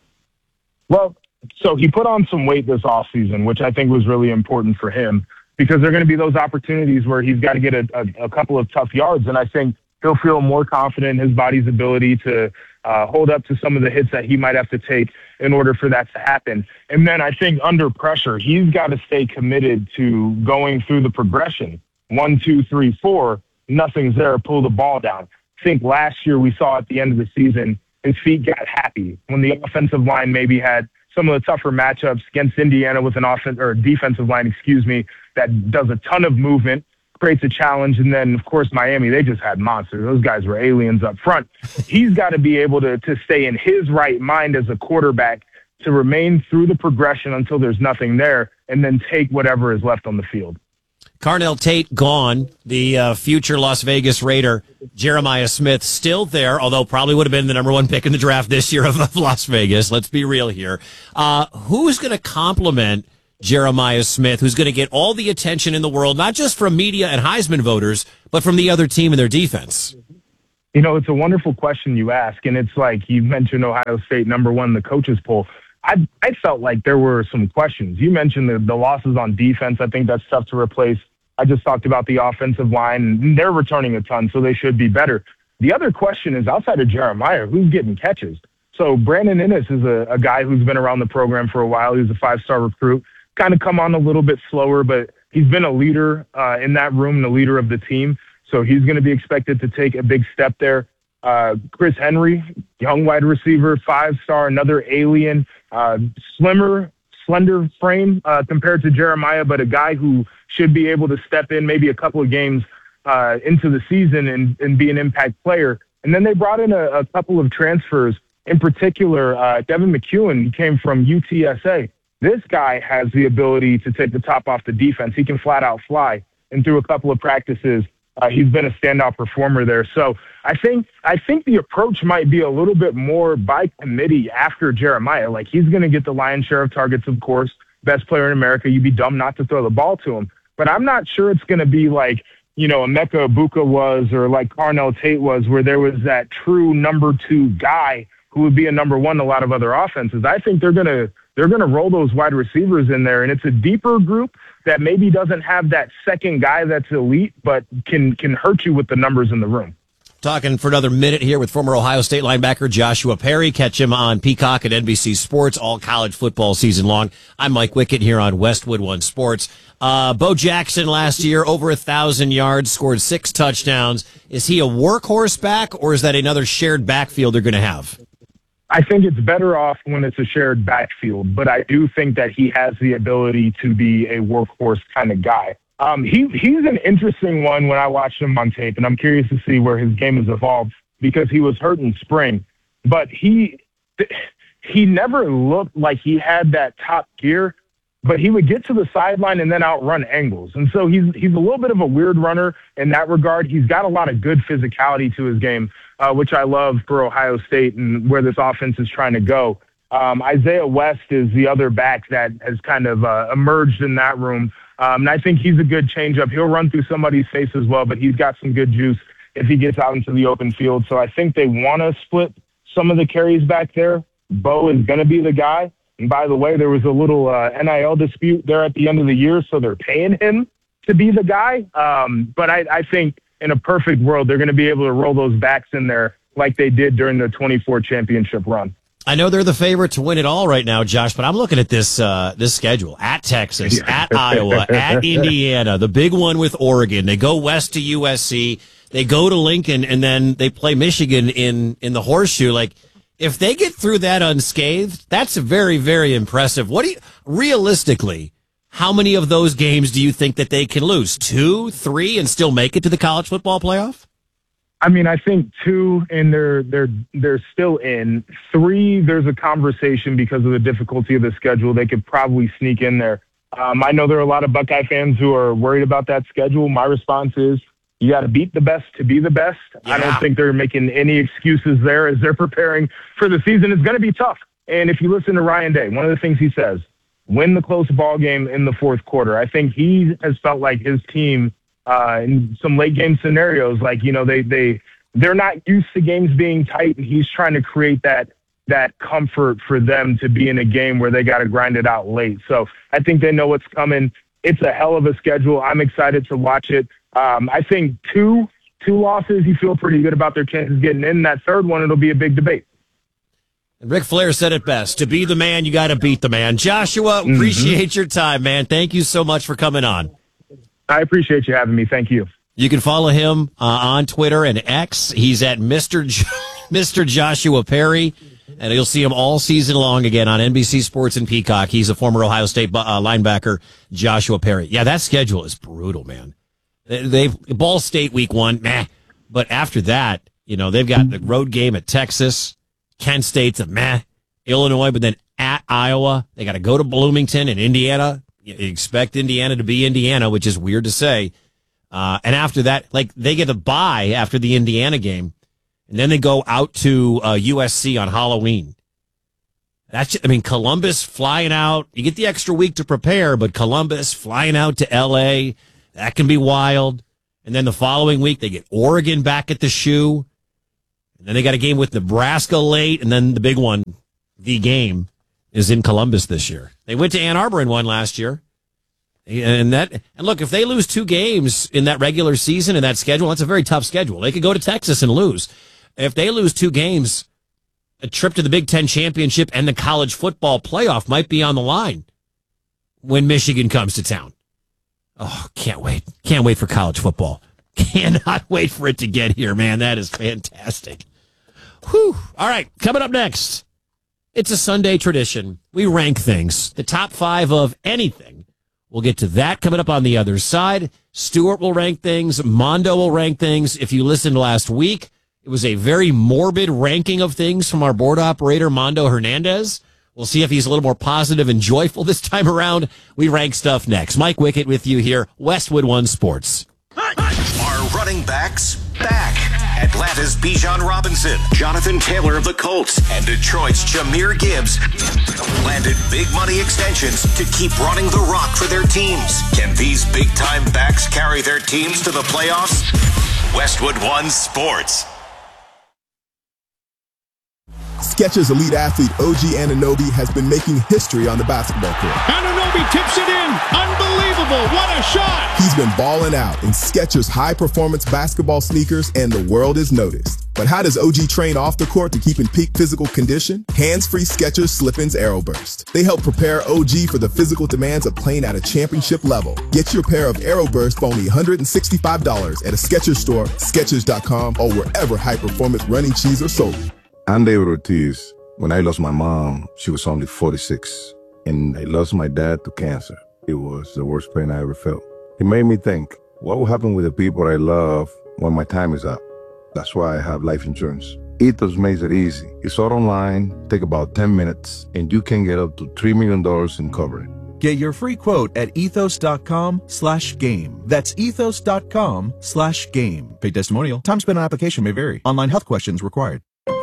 Well, so he put on some weight this offseason, which I think was really important for him because there are going to be those opportunities where he's got to get a, a, a couple of tough yards. And I think he'll feel more confident in his body's ability to uh, hold up to some of the hits that he might have to take in order for that to happen. And then I think under pressure, he's got to stay committed to going through the progression. One, two, three, four, nothing's there, pull the ball down. I think last year we saw at the end of the season, his feet got happy when the offensive line maybe had some of the tougher matchups against Indiana with an offense or defensive line, excuse me, that does a ton of movement, creates a challenge. And then, of course, Miami, they just had monsters. Those guys were aliens up front. He's got to be able to, to stay in his right mind as a quarterback to remain through the progression until there's nothing there and then take whatever is left on the field. Carnell Tate gone. The uh, future Las Vegas Raider, Jeremiah Smith, still there, although probably would have been the number one pick in the draft this year of, of Las Vegas. Let's be real here. Uh, who's going to complement Jeremiah Smith, who's going to get all the attention in the world, not just from media and Heisman voters, but from the other team and their defense? You know, it's a wonderful question you ask, and it's like you mentioned Ohio State number one in the coaches poll. I I felt like there were some questions. You mentioned the, the losses on defense. I think that's tough to replace. I just talked about the offensive line, and they're returning a ton, so they should be better. The other question is, outside of Jeremiah, who's getting catches? So Brandon Inniss is a, a guy who's been around the program for a while. He's a five-star recruit. Kind of come on a little bit slower, but he's been a leader uh, in that room, the leader of the team. So he's going to be expected to take a big step there. Uh, Chris Henry, young wide receiver, five-star, another alien, uh, slimmer, slender frame uh, compared to Jeremiah, but a guy who should be able to step in maybe a couple of games uh, into the season and, and be an impact player. And then they brought in a, a couple of transfers, in particular, uh, Devin McEwen. He came from U T S A. This guy has the ability to take the top off the defense. He can flat out fly. And through a couple of practices, uh, he's been a standout performer there. So I think I think the approach might be a little bit more by committee after Jeremiah. Like, he's going to get the lion's share of targets, of course. Best player in America. You'd be dumb not to throw the ball to him. But I'm not sure it's going to be like, you know, Emeka Egbuka was or like Carnell Tate was, where there was that true number two guy who would be a number one in a lot of other offenses. I think they're going to they're going to roll those wide receivers in there, and it's a deeper group that maybe doesn't have that second guy that's elite, but can can hurt you with the numbers in the room. Talking for another minute here with former Ohio State linebacker Joshua Perry. Catch him on Peacock and N B C Sports all college football season long. I'm Mike Wickett here on Westwood One Sports. Uh, Bo Jackson last year, over a thousand yards, scored six touchdowns. Is he a workhorse back, or is that another shared backfield they're going to have? I think it's better off when it's a shared backfield, but I do think that he has the ability to be a workhorse kind of guy. Um, he he's an interesting one when I watched him on tape, and I'm curious to see where his game has evolved because he was hurt in spring, but he he never looked like he had that top gear, but he would get to the sideline and then outrun angles. And so he's he's a little bit of a weird runner in that regard. He's got a lot of good physicality to his game, uh, which I love for Ohio State and where this offense is trying to go. Um, Isaiah West is the other back that has kind of uh, emerged in that room. Um, and I think he's a good changeup. He'll run through somebody's face as well, but he's got some good juice if he gets out into the open field. So I think they want to split some of the carries back there. Bo is going to be the guy. And by the way, there was a little uh, N I L dispute there at the end of the year, so they're paying him to be the guy. Um, but I, I think in a perfect world, they're going to be able to roll those backs in there like they did during the twenty-four championship run. I know they're the favorite to win it all right now, Josh, but I'm looking at this uh, this schedule. At Texas, at Iowa, at Indiana, the big one with Oregon. They go west to U S C. They go to Lincoln, and then they play Michigan in, in the Horseshoe. Like, if they get through that unscathed, that's very, very impressive. What do you, realistically, how many of those games do you think that they can lose? Two, three, and still make it to the college football playoff? I mean, I think two, and they're they're they're still in. Three, there's a conversation because of the difficulty of the schedule. They could probably sneak in there. Um, I know there are a lot of Buckeye fans who are worried about that schedule. My response is, you got to beat the best to be the best. Yeah. I don't think they're making any excuses there as they're preparing for the season. It's going to be tough. And if you listen to Ryan Day, one of the things he says, win the close ball game in the fourth quarter. I think he has felt like his team uh, in some late game scenarios, like, you know, they, they, they're not used to games being tight, and he's trying to create that, that comfort for them to be in a game where they got to grind it out late. So I think they know what's coming. It's a hell of a schedule. I'm excited to watch it. Um, I think two, two losses, you feel pretty good about their chances getting in. That third one, it'll be a big debate. And Ric Flair said it best. To be the man, you got to beat the man. Joshua, mm-hmm. appreciate your time, man. Thank you so much for coming on. I appreciate you having me. Thank you. You can follow him uh, on Twitter and X. He's at Mister Jo- Mister Joshua Perry, and you'll see him all season long again on N B C Sports and Peacock. He's a former Ohio State uh, linebacker, Joshua Perry. Yeah, that schedule is brutal, man. They've Ball State week one, meh. But after that, you know, they've got the road game at Texas. Kent State's a meh. Illinois, but then at Iowa, they got to go to Bloomington and Indiana. You expect Indiana to be Indiana, which is weird to say. Uh, and after that, like, they get a bye after the Indiana game, and then they go out to uh, U S C on Halloween. That's just, I mean, Columbus flying out. You get the extra week to prepare, but Columbus flying out to L A, that can be wild. And then the following week, they get Oregon back at the shoe. And then they got a game with Nebraska late, and then the big one, the game, is in Columbus this year. They went to Ann Arbor and won last year. And that, and look, if they lose two games in that regular season in that schedule, that's a very tough schedule. They could go to Texas and lose. If they lose two games, a trip to the Big Ten championship and the college football playoff might be on the line when Michigan comes to town. Oh, can't wait. Can't wait for college football. Cannot wait for it to get here, man. That is fantastic. Whew. All right, coming up next, it's a Sunday tradition. We rank things, the top five of anything. We'll get to that coming up on the other side. Stuart will rank things. Mondo will rank things. If you listened last week, it was a very morbid ranking of things from our board operator, Mondo Hernandez. We'll see if he's a little more positive and joyful this time around. We rank stuff next. Mike Wickett with you here, Westwood One Sports. Are running backs back? Atlanta's Bijan Robinson, Jonathan Taylor of the Colts, and Detroit's Jahmyr Gibbs landed big money extensions to keep running the rock for their teams. Can these big-time backs carry their teams to the playoffs? Westwood One Sports. Skechers elite athlete O G Anunoby has been making history on the basketball court. Anunoby tips it in. Unbelievable. What a shot. He's been balling out in Skechers high-performance basketball sneakers, and the world is noticed. But how does O G train off the court to keep in peak physical condition? Hands-free Skechers Slip-ins Aeroburst. They help prepare O G for the physical demands of playing at a championship level. Get your pair of Aeroburst for only one hundred sixty-five dollars at a Skechers store, Skechers dot com, or wherever high-performance running shoes are sold. I'm David Ortiz. When I lost my mom, she was only forty-six, and I lost my dad to cancer. It was the worst pain I ever felt. It made me think, what will happen with the people I love when my time is up? That's why I have life insurance. Ethos makes it easy. It's all online, take about ten minutes, and you can get up to three million dollars in coverage. Get your free quote at ethos.com slash game. That's ethos.com slash game. Paid testimonial. Time spent on application may vary. Online health questions required.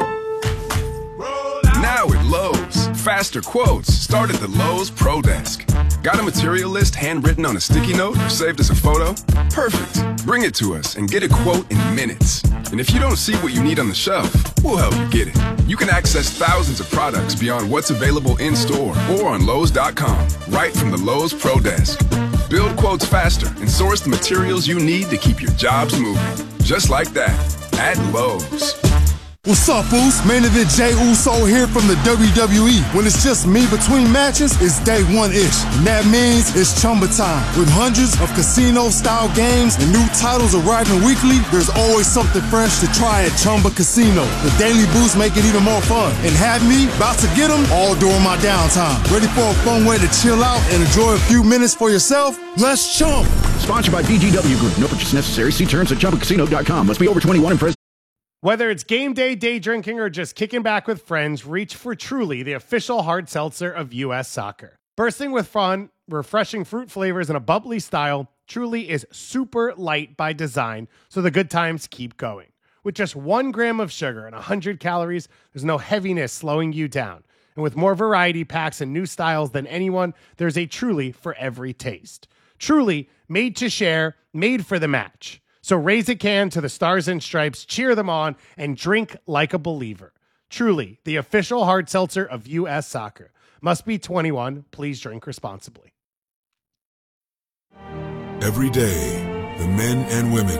Now at Lowe's, faster quotes start at the Lowe's Pro Desk. Got a material list handwritten on a sticky note or saved as a photo? Perfect. Bring it to us and get a quote in minutes. And if you don't see what you need on the shelf, we'll help you get it. You can access thousands of products beyond what's available in store or on Lowe's dot com, right from the Lowe's Pro Desk. Build quotes faster and source the materials you need to keep your jobs moving. Just like that, at Lowe's. What's up, Uso? Main event Jey Uso here from the W W E. When it's just me between matches, it's day one-ish. And that means it's Chumba time. With hundreds of casino-style games and new titles arriving weekly, there's always something fresh to try at Chumba Casino. The daily boosts make it even more fun. And have me about to get them all during my downtime. Ready for a fun way to chill out and enjoy a few minutes for yourself? Let's chump. Sponsored by B G W Group. No purchase necessary. See terms at chumba casino dot com. Must be over twenty-one and present. Whether it's game day, day drinking, or just kicking back with friends, reach for Truly, the official hard seltzer of U S Soccer. Bursting with fun, refreshing fruit flavors, and a bubbly style, Truly is super light by design, so the good times keep going. With just one gram of sugar and one hundred calories, there's no heaviness slowing you down. And with more variety packs and new styles than anyone, there's a Truly for every taste. Truly, made to share, made for the match. So raise a can to the Stars and Stripes, cheer them on, and drink like a believer. Truly, the official hard seltzer of U S Soccer. Must be twenty-one. Please drink responsibly. Every day, the men and women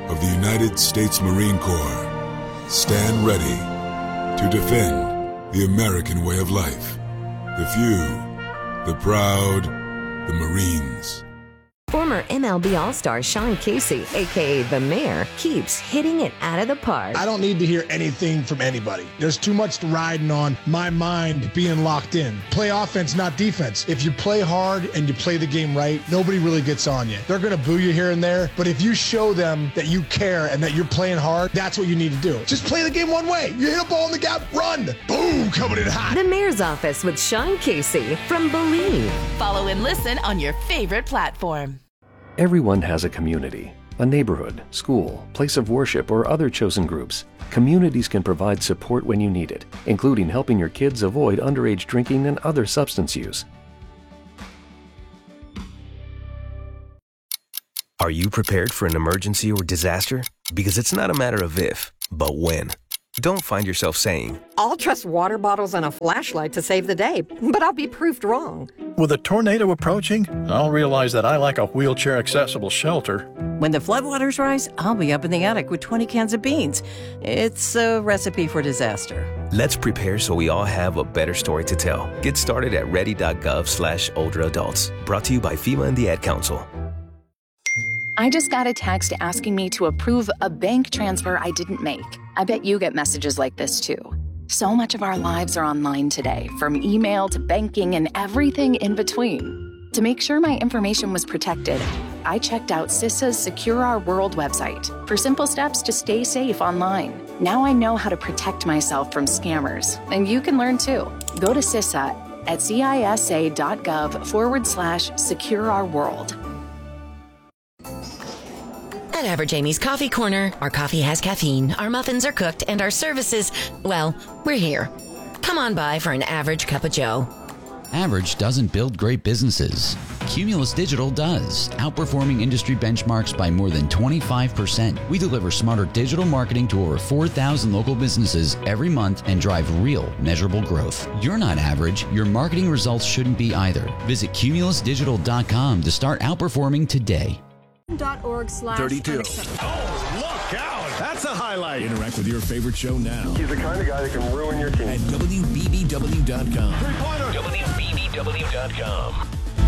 of the United States Marine Corps stand ready to defend the American way of life. The few, the proud, the Marines. Former M L B All-Star Sean Casey, a k a. The Mayor, keeps hitting it out of the park. I don't need to hear anything from anybody. There's too much riding on my mind being locked in. Play offense, not defense. If you play hard and you play the game right, nobody really gets on you. They're going to boo you here and there, but if you show them that you care and that you're playing hard, that's what you need to do. Just play the game one way. You hit a ball in the gap, run. Boom, coming in hot. The Mayor's Office with Sean Casey from Believe. Follow and listen on your favorite platform. Everyone has a community, a neighborhood, school, place of worship, or other chosen groups. Communities can provide support when you need it, including helping your kids avoid underage drinking and other substance use. Are you prepared for an emergency or disaster? Because it's not a matter of if, but when. Don't find yourself saying, I'll trust water bottles and a flashlight to save the day, but I'll be proved wrong. With a tornado approaching, I'll realize that I like a wheelchair-accessible shelter. When the floodwaters rise, I'll be up in the attic with twenty cans of beans. It's a recipe for disaster. Let's prepare so we all have a better story to tell. Get started at ready.gov slash older adults. Brought to you by FEMA and the Ad Council. I just got a text asking me to approve a bank transfer I didn't make. I bet you get messages like this too. So much of our lives are online today, from email to banking and everything in between. To make sure my information was protected, I checked out CISA's Secure Our World website for simple steps to stay safe online. Now I know how to protect myself from scammers, and you can learn too. Go to CISA at cisa.gov forward slash secure our world. At Average Amy's Coffee Corner, our coffee has caffeine, our muffins are cooked, and our services, well, we're here. Come on by for an average cup of joe. Average doesn't build great businesses. Cumulus Digital does, outperforming industry benchmarks by more than twenty-five percent. We deliver smarter digital marketing to over four thousand local businesses every month and drive real, measurable growth. You're not average. Your marketing results shouldn't be either. Visit cumulus digital dot com to start outperforming today. Org slash thirty-two. Oh, look out! That's a highlight. Interact with your favorite show now. He's the kind of guy that can ruin your team. At W B B W dot com. Three-pointer. W B B W dot com.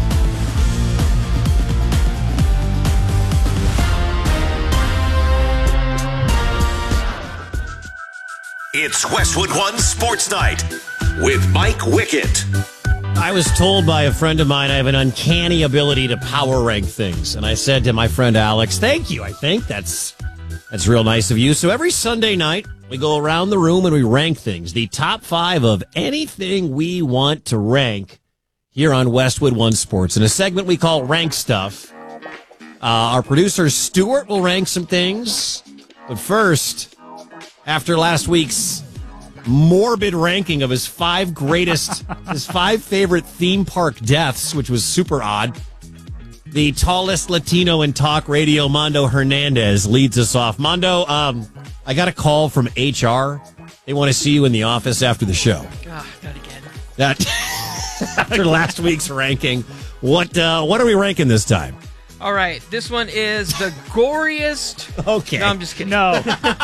It's Westwood One Sports Night with Mike Wickett. I was told by a friend of mine I have an uncanny ability to power rank things. And I said to my friend Alex, thank you. I think that's that's real nice of you. So every Sunday night, we go around the room and we rank things. The top five of anything we want to rank here on Westwood One Sports. In a segment we call Rank Stuff, uh, our producer Stuart will rank some things. But first, after last week's morbid ranking of his five greatest, his five favorite theme park deaths, which was super odd, the tallest Latino in talk radio, Mondo Hernandez, leads us off. Mondo, um, I got a call from H R. They want to see you in the office after the show. Ah, not again. That after last week's ranking, what uh, what are we ranking this time? All right, this one is the goriest. Okay. No, I'm just kidding. No.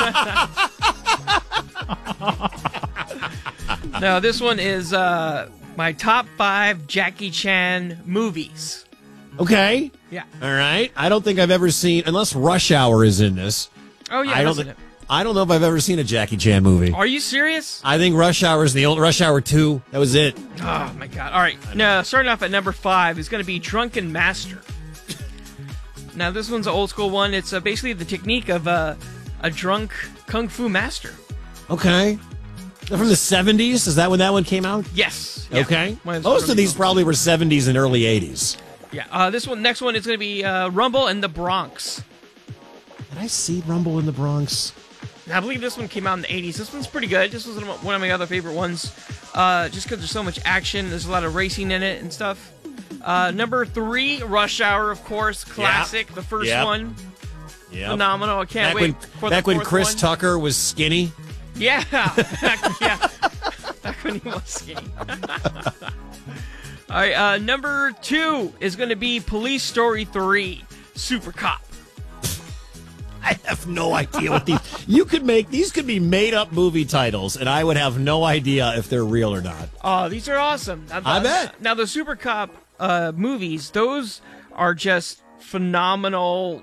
No, this one is uh, my top five Jackie Chan movies. Okay. Yeah. All right. I don't think I've ever seen, unless Rush Hour is in this. Oh, yeah, I don't, that's in it. I don't know if I've ever seen a Jackie Chan movie. Are you serious? I think Rush Hour is the old Rush Hour two. That was it. Oh, my God. All right. Now, starting off at number five is going to be Drunken Master. Now, this one's an old school one. It's uh, basically the technique of uh, a drunk kung fu master. Okay. They're from the seventies? Is that when that one came out? Yes. Yeah. Okay. Mine's Most from of these the- probably were seventies and early eighties. Yeah. Uh, this one, next one is going to be uh, Rumble in the Bronx. Did I see Rumble in the Bronx? Now, I believe this one came out in the eighties. This one's pretty good. This was one of my other favorite ones. Uh, just because there's so much action. There's a lot of racing in it and stuff. Uh, number three, Rush Hour, of course. Classic. The first Yep. one. Yep. Phenomenal. I can't back wait when, for Back the when fourth Chris one. Tucker was skinny? Yeah. Back, yeah. Back when he was skinny. All right. Uh, number two is going to be Police Story three, Super Cop. I have no idea what these. You could make these could be made up movie titles, and I would have no idea if they're real or not. Oh, these are awesome. Now, I bet. Now the Super Cop uh, movies, those are just phenomenal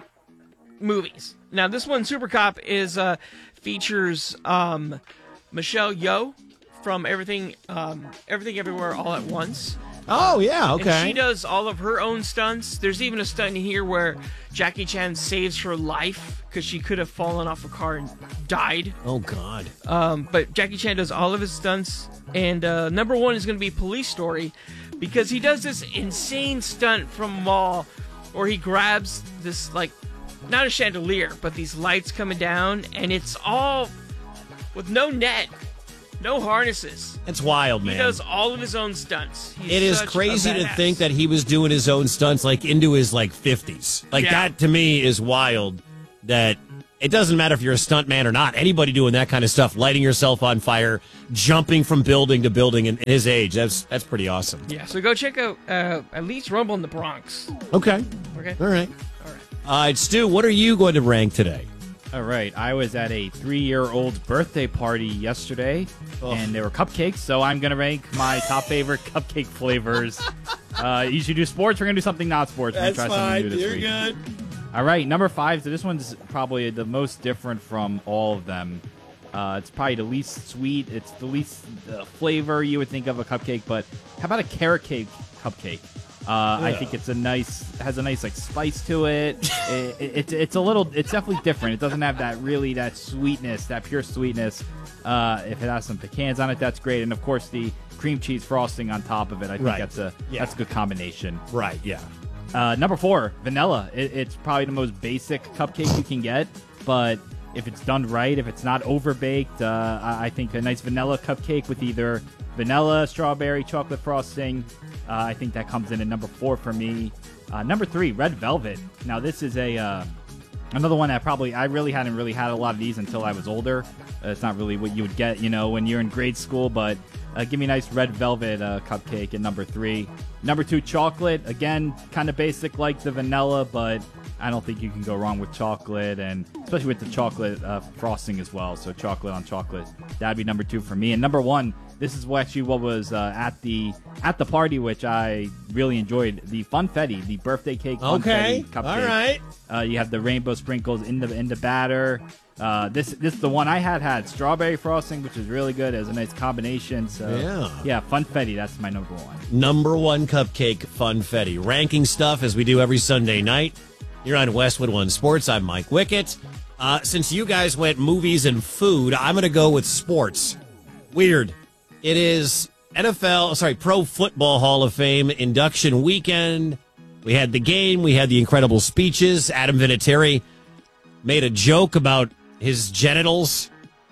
movies. Now this one, Super Cop, is uh, features um, Michelle Yeoh from Everything, um, Everything Everywhere All at Once. Oh, yeah, okay. And she does all of her own stunts. There's even a stunt in here where Jackie Chan saves her life because she could have fallen off a car and died. Oh, God. Um, but Jackie Chan does all of his stunts. And uh, number one is going to be Police Story because he does this insane stunt from a mall where he grabs this, like, not a chandelier, but these lights coming down, and it's all with no net. No harnesses. It's wild, man. He does all of his own stunts. He's it is such crazy a to badass. think that he was doing his own stunts like into his like fifties. Like Yeah. that to me is wild. That it doesn't matter if you're a stunt man or not. Anybody doing that kind of stuff, lighting yourself on fire, jumping from building to building in his age. That's that's pretty awesome. Yeah, so go check out uh, at least Rumble in the Bronx. Okay. Okay. All right. All right. All right, Stu, what are you going to rank today? All right, I was at a three-year-old's birthday party yesterday, and there were cupcakes, so I'm going to rank my top favorite cupcake flavors. Uh, you should do sports. We're going to do something not sports. We're That's gonna try fine. something new this You're week. good. All right, number five. So this one's probably the most different from all of them. Uh, it's probably the least sweet. It's the least uh, flavor you would think of a cupcake, but how about a carrot cake cupcake? Uh, I Yeah. think it's a nice, has a nice like spice to it. it, it it's it's a little, it's definitely different. It doesn't have that really that sweetness, that pure sweetness. Uh, if it has some pecans on it, that's great. And of course, the cream cheese frosting on top of it. I think Right. that's a Yeah. that's a good combination. Right, yeah. Uh, number four, vanilla. It, it's probably the most basic cupcake you can get, but if it's done right, if it's not overbaked, uh, I, I think a nice vanilla cupcake with either vanilla, strawberry, chocolate frosting. Uh, I think that comes in at number four for me. Uh, number three, red velvet. Now this is a uh, another one that probably I really hadn't really had a lot of these until I was older. Uh, it's not really what you would get, you know, when you're in grade school, but uh, give me a nice red velvet uh, cupcake at number three. Number two, chocolate. Again, kind of basic like the vanilla, but I don't think you can go wrong with chocolate, and especially with the chocolate uh, frosting as well. So chocolate on chocolate, that'd be number two for me. And number one, this is actually what was uh, at the at the party, which I really enjoyed. The funfetti, the birthday cake funfetti Okay, cupcake. all right. Uh, you have the rainbow sprinkles in the in the batter. Uh, this this is the one I had had strawberry frosting, which is really good as a nice combination. So Yeah. yeah, funfetti. That's my number one. Number one cupcake funfetti. Ranking stuff as we do every Sunday night. You're on Westwood One Sports. I'm Mike Wickett. Uh, since you guys went movies and food, I'm going to go with sports. Weird. It is N F L, sorry, Pro Football Hall of Fame induction weekend. We had the game. We had the incredible speeches. Adam Vinatieri made a joke about his genitals.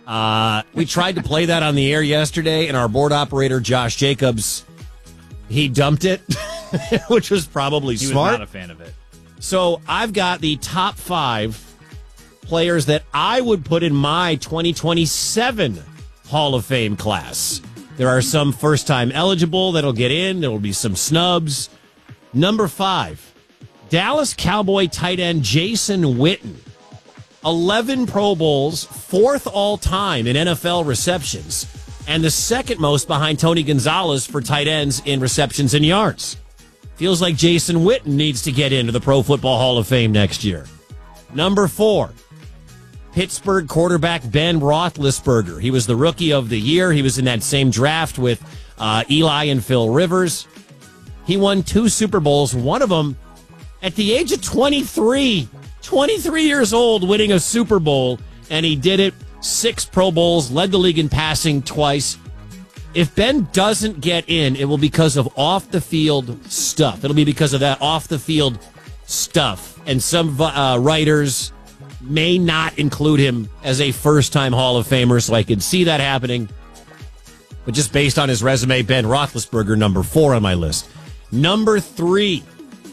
Uh, we tried to play that on the air yesterday, and our board operator, Josh Jacobs, he dumped it, which was probably He smart. was not a fan of it. So I've got the top five players that I would put in my twenty twenty-seven Hall of Fame class. There are some first-time eligible that'll get in. There will be some snubs. Number five, Dallas Cowboy tight end Jason Witten. eleven Pro Bowls, fourth all-time in N F L receptions, and the second most behind Tony Gonzalez for tight ends in receptions and yards. Feels like Jason Witten needs to get into the Pro Football Hall of Fame next year. Number four, Pittsburgh quarterback Ben Roethlisberger. He was the rookie of the year. He was in that same draft with uh, Eli and Phil Rivers. He won two Super Bowls, one of them at the age of twenty-three. twenty-three years old, winning a Super Bowl, and he did it. Six Pro Bowls, led the league in passing twice. If Ben doesn't get in, it will be because of off-the-field stuff. It'll be because of that off-the-field stuff. And some uh, writers may not include him as a first-time Hall of Famer, so I could see that happening. But just based on his resume, Ben Roethlisberger, number four on my list. Number three,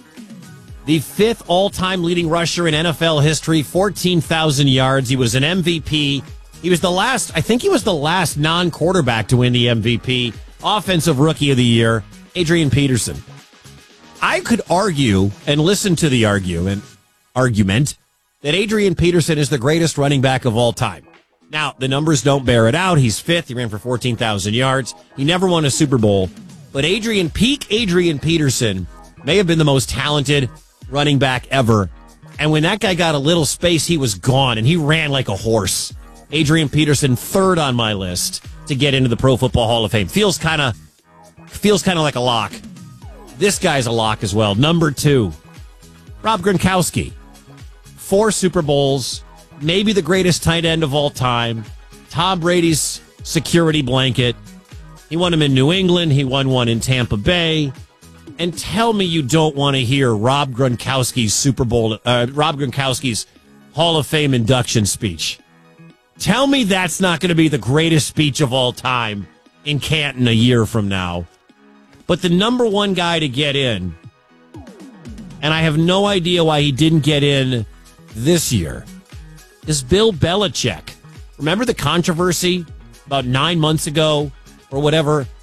the fifth all-time leading rusher in N F L history, fourteen thousand yards. He was an M V P. He was the last, I think he was the last non-quarterback to win the M V P. Offensive Rookie of the Year, Adrian Peterson. I could argue and listen to the argument, argument that Adrian Peterson is the greatest running back of all time. Now, the numbers don't bear it out. He's fifth. He ran for fourteen thousand yards. He never won a Super Bowl. But Adrian, peak Adrian Peterson may have been the most talented running back ever. And when that guy got a little space, he was gone, and he ran like a horse. Adrian Peterson, third on my list to get into the Pro Football Hall of Fame. Feels kind of feels kind of like a lock. This guy's a lock as well. Number two, Rob Gronkowski. Four Super Bowls, maybe the greatest tight end of all time. Tom Brady's security blanket. He won him in New England. He won one in Tampa Bay. And tell me you don't want to hear Rob Gronkowski's Super Bowl, uh, Rob Gronkowski's Hall of Fame induction speech. Tell me that's not going to be the greatest speech of all time in Canton a year from now. But the number one guy to get in, and I have no idea why he didn't get in this year, is Bill Belichick. Remember the controversy about nine months ago or whatever